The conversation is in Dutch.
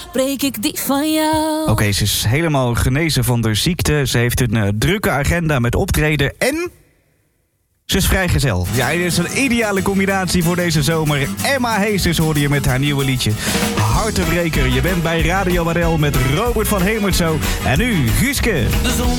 breek ik die van jou. Oké, ze is helemaal genezen van de ziekte. Ze heeft een drukke agenda met optreden en ze is vrijgezel. Ja, dit is een ideale combinatie voor deze zomer. Emma Heesters hoorde je met haar nieuwe liedje Hartebreker. Je bent bij Radio Marel met Robert van Hemertsoo. En nu Guuske.